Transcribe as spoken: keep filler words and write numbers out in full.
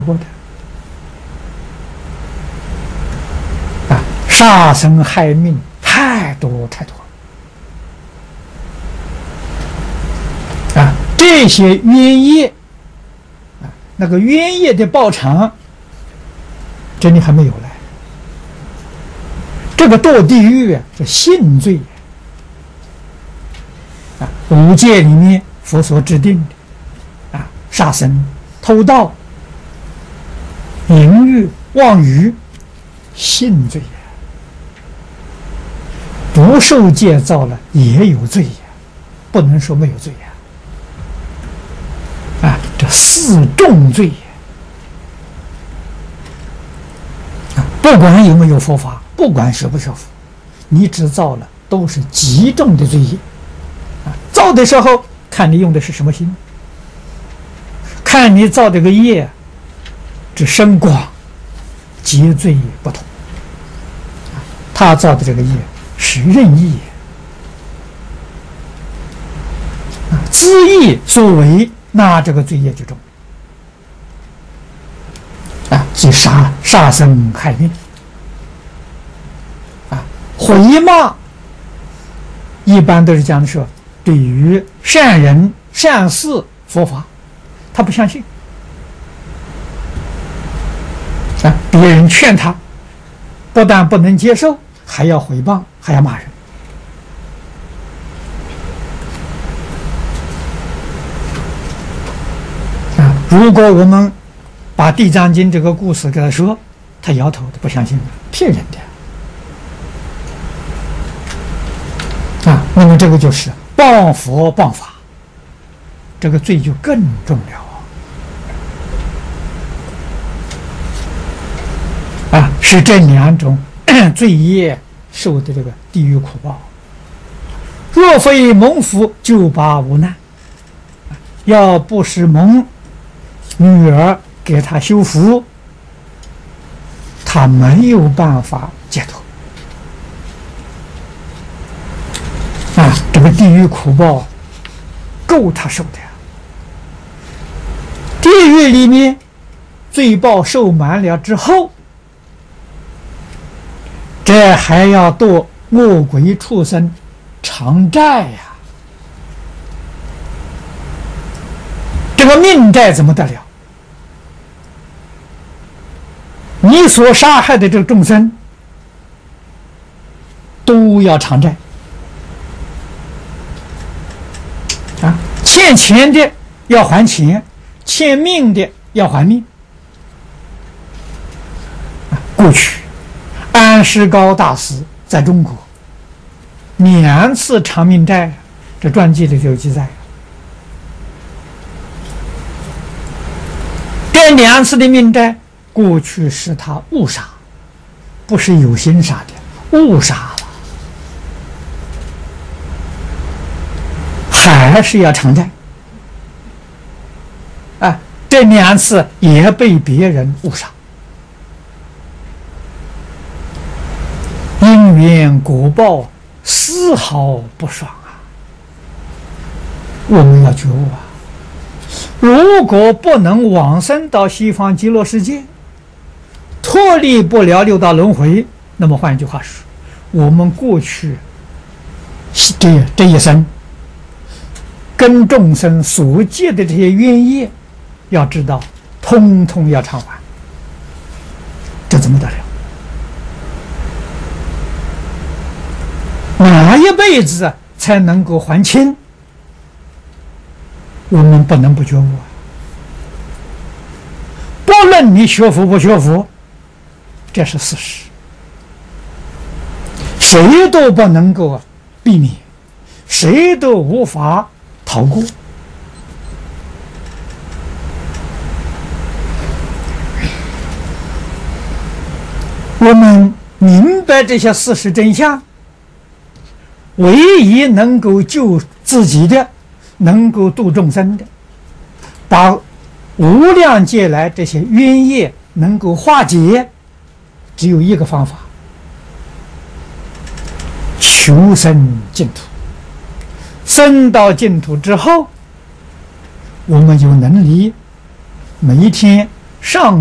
过的啊，杀生害命太多太多啊！这些冤业啊，那个冤业的报偿，这里还没有来。这个堕地狱啊，是性罪啊，五戒里面佛所制定的啊，杀生、偷盗、淫欲、妄语，性罪呀，不受戒造了也有罪呀，不能说没有罪呀。啊，这四重罪呀，啊，不管有没有佛法，不管学不学佛，你只造了都是极重的罪业。啊，造的时候看你用的是什么心，看你造这个业之深广，皆罪不同。他造的这个业是任意，啊，恣意所为，那这个罪业就重。啊，即杀杀生害命，啊，毁骂，一般都是讲的说，对于善人善事佛法，他不相信。啊，别人劝他，不但不能接受，还要诽谤，还要骂人。啊，如果我们把《地藏经》这个故事给他说，他摇头，他不相信，骗人的。啊，那么这个就是谤佛谤法，这个罪就更重了。啊，是这两种罪业受的这个地狱苦报。若非蒙福，救拔无难。要不是蒙女儿给他修福，他没有办法解脱。啊，这个地狱苦报够他受的呀。地狱里面罪报受满了之后，这还要堕恶鬼畜生偿债呀！这个命债怎么得了？你所杀害的这个众生都要偿债啊！欠钱的要还钱，欠命的要还命啊！过去安世高大师在中国两次偿命债，这传记里就有记载。这两次的命债，过去是他误杀，不是有心杀的，误杀了，还是要偿债。啊，这两次也被别人误杀。因缘果报丝毫不爽啊！我们要觉悟啊！如果不能往生到西方极乐世界，脱离不了六道轮回，那么换一句话说，我们过去这这一生跟众生所结的这些冤业，要知道，通通要偿还，这怎么得了？哪一辈子才能够还清？我们不能不觉悟啊！不论你学佛不学佛，这是事实，谁都不能够避免，谁都无法逃过。我们明白这些事实真相，唯一能够救自己的，能够度众生的，把无量劫来这些冤业能够化解，只有一个方法：求生净土。生到净土之后，我们有能力每一天上